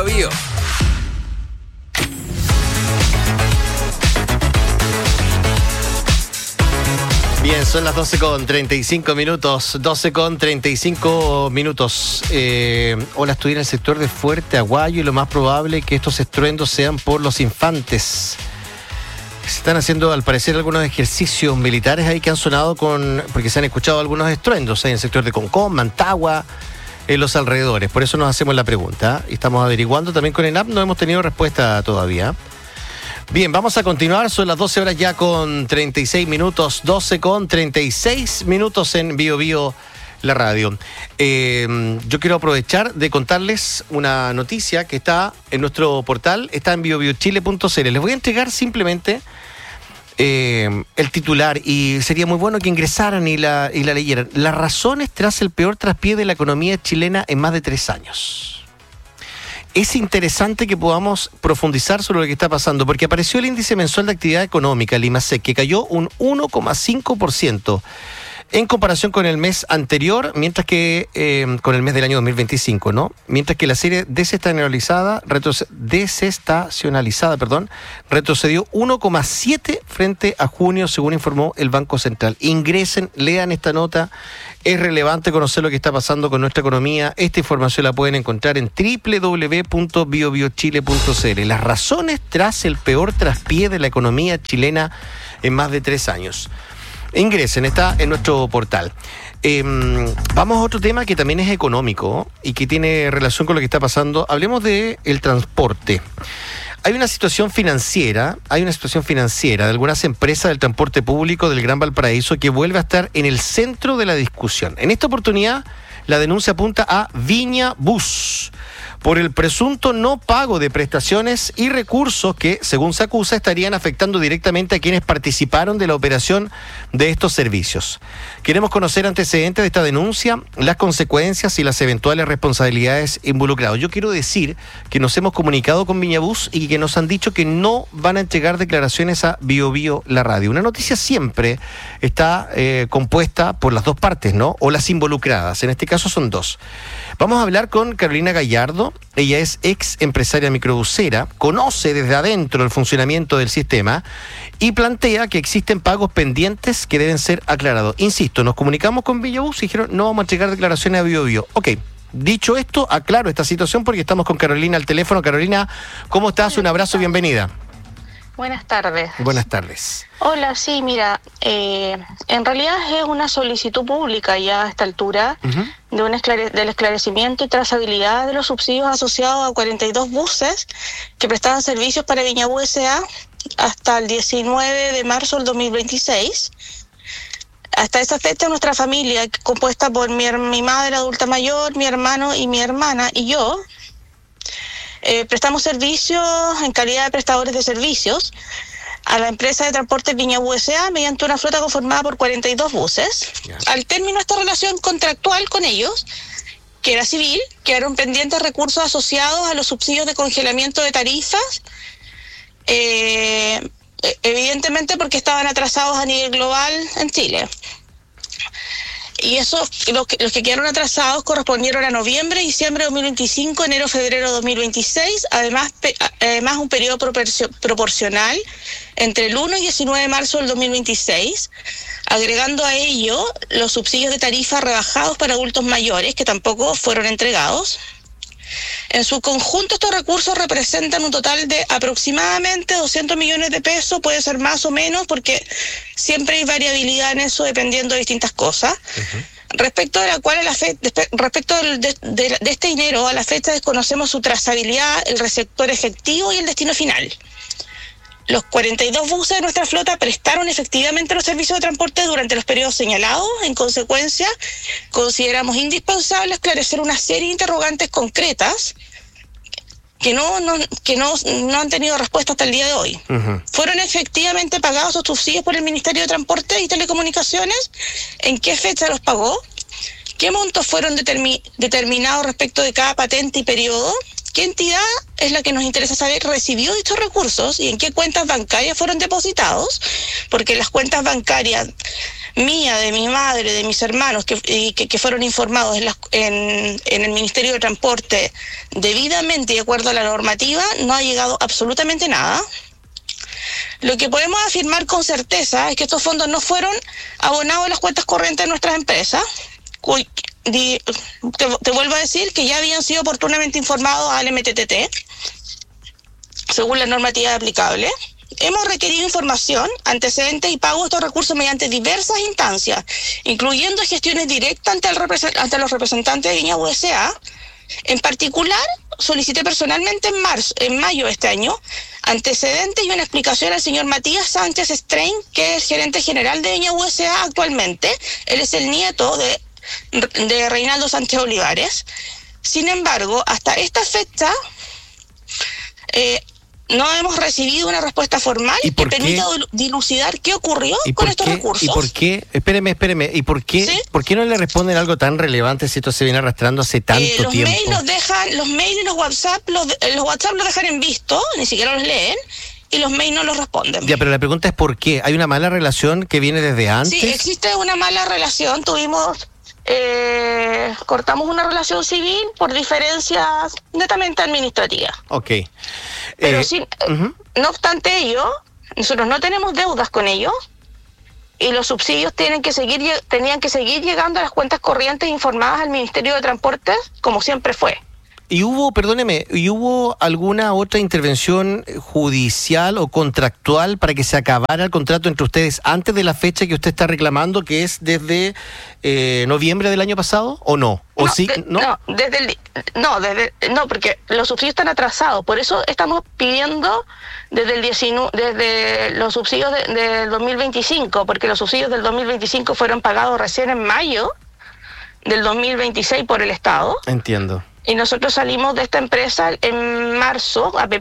Bío. Bien, son las 12:35 minutos. 12:35 minutos. Hola, estoy en el sector de Fuerte Aguayo y lo más probable es que estos estruendos sean por los infantes. Se están haciendo, al parecer, algunos ejercicios militares ahí que han sonado porque se han escuchado algunos estruendos ahí en el sector de Concón, Mantagua, en los alrededores. Por eso nos hacemos la pregunta. Y estamos averiguando también con ENAP, no hemos tenido respuesta todavía. Bien, vamos a continuar, son las 12 horas ya con 36 minutos, 12:36 minutos en Bío Bío, la radio. Yo quiero aprovechar de contarles una noticia que está en nuestro portal, está en biobiochile.cl. Les voy a entregar simplemente el titular y sería muy bueno que ingresaran y la leyeran. Las razones tras el peor traspié de la economía chilena en más de 3 años. Es interesante que podamos profundizar sobre lo que está pasando, porque apareció el índice mensual de actividad económica, el IMASEC, que cayó un 1,5% en comparación con el mes anterior, mientras que con el mes del año 2025, ¿no? Mientras que la serie desestacionalizada retrocedió 1,7 frente a junio, según informó el Banco Central. Ingresen, lean esta nota. Es relevante conocer lo que está pasando con nuestra economía. Esta información la pueden encontrar en www.biobiochile.cl. Las razones tras el peor traspié de la economía chilena en más de 3 años. Ingresen, está en nuestro portal. Vamos a otro tema que también es económico y que tiene relación con lo que está pasando. Hablemos del transporte. Hay una situación financiera de algunas empresas del transporte público del Gran Valparaíso que vuelve a estar en el centro de la discusión. En esta oportunidad, la denuncia apunta a Viña Bus por el presunto no pago de prestaciones y recursos que, según se acusa, estarían afectando directamente a quienes participaron de la operación de estos servicios. Queremos conocer antecedentes de esta denuncia, las consecuencias y las eventuales responsabilidades involucradas. Yo quiero decir que nos hemos comunicado con Viña Bus y que nos han dicho que no van a entregar declaraciones a Bío Bío, la radio. Una noticia siempre está compuesta por las dos partes, ¿no? O las involucradas. En este caso son dos. Vamos a hablar con Carolina Gallardo. Ella es ex empresaria microbusera, conoce desde adentro el funcionamiento del sistema y plantea que existen pagos pendientes que deben ser aclarados. Insisto, nos comunicamos con Viña Bus y dijeron no vamos a entregar declaraciones a Bío Bío. Ok, dicho esto, aclaro esta situación porque estamos con Carolina al teléfono. Carolina, ¿cómo estás? Un abrazo, bienvenida. Buenas tardes. Buenas tardes. Hola, sí, mira, en realidad es una solicitud pública ya a esta altura del esclarecimiento y trazabilidad de los subsidios asociados a 42 buses que prestaban servicios para Viña Bus S.A. hasta el 19 de marzo del 2026. Hasta esa fecha nuestra familia, compuesta por mi madre adulta mayor, mi hermano y mi hermana y yo, prestamos servicios en calidad de prestadores de servicios a la empresa de transporte Viña Bus S.A. mediante una flota conformada por 42 buses. Al término de esta relación contractual con ellos, que era civil, quedaron pendientes recursos asociados a los subsidios de congelamiento de tarifas, evidentemente porque estaban atrasados a nivel global en Chile. Y los que quedaron atrasados correspondieron a noviembre, diciembre de 2025, enero, febrero de 2026, además un periodo proporcional entre el 1 y 19 de marzo del 2026, agregando a ello los subsidios de tarifa rebajados para adultos mayores, que tampoco fueron entregados. En su conjunto, estos recursos representan un total de aproximadamente 200 millones de pesos, puede ser más o menos, porque siempre hay variabilidad en eso dependiendo de distintas cosas. Respecto de la cual de este dinero a la fecha desconocemos su trazabilidad, el receptor efectivo y el destino final. Los 42 buses de nuestra flota prestaron efectivamente los servicios de transporte durante los periodos señalados. En consecuencia, consideramos indispensable esclarecer una serie de interrogantes concretas que no han tenido respuesta hasta el día de hoy. ¿Fueron efectivamente pagados los subsidios por el Ministerio de Transporte y Telecomunicaciones? ¿En qué fecha los pagó? ¿Qué montos fueron determinados respecto de cada patente y periodo? ¿Qué entidad es la que nos interesa saber recibió dichos recursos y en qué cuentas bancarias fueron depositados? Porque las cuentas bancarias mía, de mi madre, de mis hermanos, que fueron informados en el Ministerio de Transporte debidamente y de acuerdo a la normativa, no ha llegado absolutamente nada. Lo que podemos afirmar con certeza es que estos fondos no fueron abonados a las cuentas corrientes de nuestras empresas. Te vuelvo a decir que ya habían sido oportunamente informados al MTTT, según la normativa aplicable. Hemos requerido información, antecedentes y pago de estos recursos mediante diversas instancias, incluyendo gestiones directas ante los representantes de Viña USA. En particular, solicité personalmente en mayo de este año, antecedentes y una explicación al señor Matías Sánchez Strain, que es gerente general de Viña USA actualmente. Él es el nieto de Reinaldo Sánchez Olivares. Sin embargo, hasta esta fecha no hemos recibido una respuesta formal que permita dilucidar qué ocurrió con estos recursos. ¿Y por qué? Espéreme. ¿Y por qué? ¿Sí? ¿Por qué no le responden algo tan relevante si esto se viene arrastrando hace tanto tiempo? Los mails y los WhatsApp los dejan en visto, ni siquiera los leen, y los mails no los responden. Ya, pero la pregunta es ¿por qué? ¿Hay una mala relación que viene desde antes? Sí, existe una mala relación. Cortamos una relación civil por diferencias netamente administrativas. Ok. Pero no obstante ello, nosotros no tenemos deudas con ellos y los subsidios tenían que seguir llegando a las cuentas corrientes informadas al Ministerio de Transportes, como siempre fue. ¿Y hubo alguna otra intervención judicial o contractual para que se acabara el contrato entre ustedes antes de la fecha que usted está reclamando, que es desde noviembre del año pasado, o no? ¿O sí? No, porque los subsidios están atrasados. Por eso estamos pidiendo desde los subsidios del 2025, porque los subsidios del 2025 fueron pagados recién en mayo del 2026 por el Estado. Entiendo. Y nosotros salimos de esta empresa en marzo,